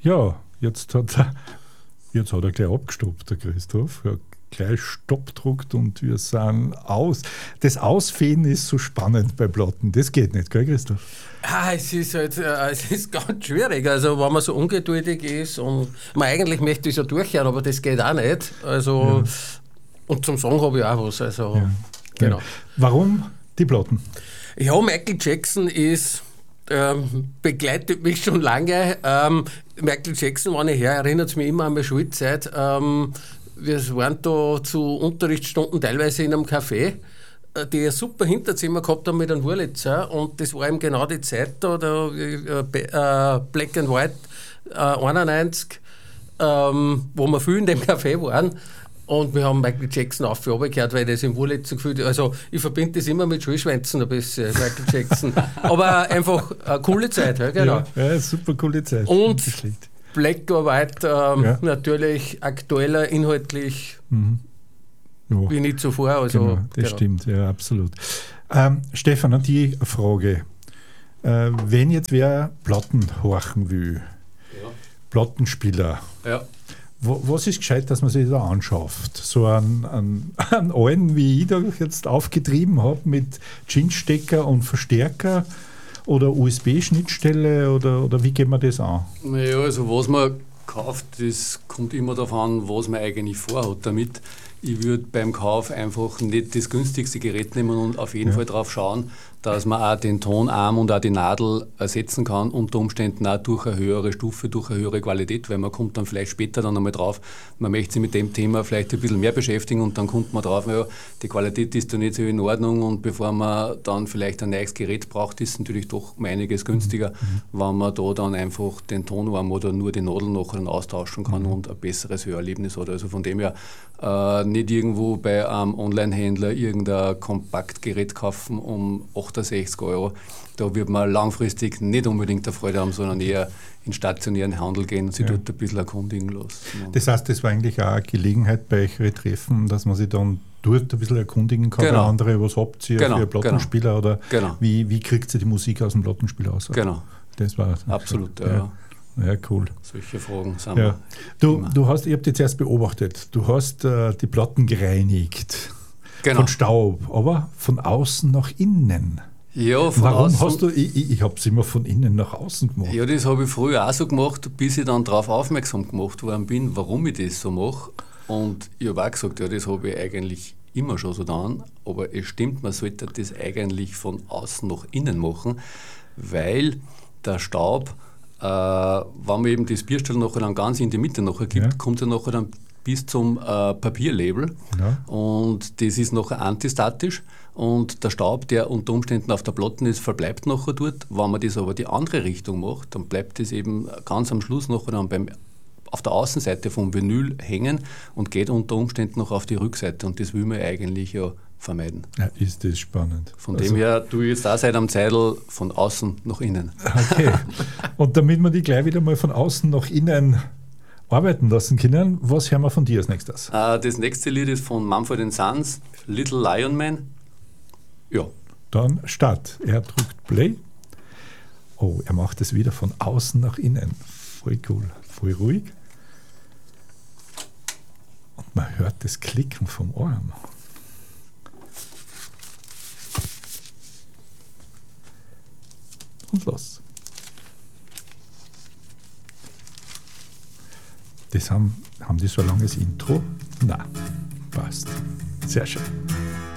Ja, jetzt hat er gleich abgestoppt, der Christoph. Er hat gleich Stopp gedruckt und wir sind aus. Das Ausfäden ist so spannend bei Platten. Das geht nicht, gell, Christoph? Es ist ganz schwierig. Also, wenn man so ungeduldig ist und man eigentlich möchte es ja durchhören, aber das geht auch nicht. Also, und zum Song habe ich auch was. Also, genau. Warum die Platten? Ja, Michael Jackson begleitet mich schon lange. Michael Jackson, wenn ich her, erinnert es mich immer an meine Schulzeit. Wir waren da zu Unterrichtsstunden teilweise in einem Café, die ein super Hinterzimmer gehabt haben mit einem Wurlitzer, und das war eben genau die Zeit da Black and White 91, wo wir viel in dem Café waren. Und wir haben Michael Jackson auf und runter gehört, weil das im Wurlitzer gefühlt. Also ich verbinde das immer mit Schulschwänzen ein bisschen, Michael Jackson. Aber einfach eine coole Zeit, ja, genau. Ja, super coole Zeit. Und Black or White, natürlich aktueller, inhaltlich wie nie zuvor. Also, genau, das stimmt, ja, absolut. Stefan, an die Frage. Wenn jetzt wer Platten horchen will, Plattenspieler, was ist gescheit, dass man sich da anschafft? So einen alten, wie ich da jetzt aufgetrieben habe, mit Chinstecker und Verstärker oder USB-Schnittstelle oder wie geht man das an? Naja, also was man kauft, das kommt immer darauf an, was man eigentlich vorhat damit. Ich würde beim Kauf einfach nicht das günstigste Gerät nehmen und auf jeden Fall darauf schauen, dass man auch den Tonarm und auch die Nadel ersetzen kann, unter Umständen auch durch eine höhere Stufe, durch eine höhere Qualität, weil man kommt dann vielleicht später dann einmal drauf, man möchte sich mit dem Thema vielleicht ein bisschen mehr beschäftigen und dann kommt man drauf, ja, die Qualität ist da nicht so in Ordnung, und bevor man dann vielleicht ein neues Gerät braucht, ist es natürlich doch um einiges günstiger, wenn man da dann einfach den Tonarm oder nur die Nadel nachher dann austauschen kann und ein besseres Hörerlebnis hat. Also von dem her nicht irgendwo bei einem Online-Händler irgendein Kompaktgerät kaufen um 68 €. Da wird man langfristig nicht unbedingt eine Freude haben, sondern eher in stationären Handel gehen und sich dort ein bisschen erkundigen lassen. Das heißt, das war eigentlich auch eine Gelegenheit bei euren Treffen, dass man sich dann dort ein bisschen erkundigen kann, bei andere, was habt ihr für Plattenspieler oder wie kriegt ihr die Musik aus dem Plattenspieler aus? Genau. Das war absolut, Ja, cool. Solche Fragen sind wir. Ich habe dich zuerst beobachtet, du hast die Platten gereinigt von Staub, aber von außen nach innen. Ja, von Warum außen, hast du, ich habe es immer von innen nach außen gemacht. Ja, das habe ich früher auch so gemacht, bis ich dann darauf aufmerksam gemacht worden bin, warum ich das so mache. Und ich habe auch gesagt, das habe ich eigentlich immer schon so getan, aber es stimmt, man sollte das eigentlich von außen nach innen machen, weil der Staub, wenn man eben das Bierstell nachher dann ganz in die Mitte nachher gibt, kommt er nachher dann bis zum Papierlabel und das ist nachher antistatisch und der Staub, der unter Umständen auf der Platte ist, verbleibt nachher dort. Wenn man das aber die andere Richtung macht, dann bleibt das eben ganz am Schluss nachher dann auf der Außenseite vom Vinyl hängen und geht unter Umständen noch auf die Rückseite, und das will man eigentlich ja vermeiden. Ja, ist das spannend. Von dem her tue ich jetzt auch seit am Zeitl von außen nach innen. Okay. Und damit wir die gleich wieder mal von außen nach innen arbeiten lassen können, was hören wir von dir als nächstes? Das nächste Lied ist von Mumford & Sons, Little Lion Man. Ja. Dann Start. Er drückt Play. Oh, er macht es wieder von außen nach innen. Voll cool, voll ruhig. Und man hört das Klicken vom Arm. Und los. Haben die so ein langes Intro? Nein, passt. Sehr schön.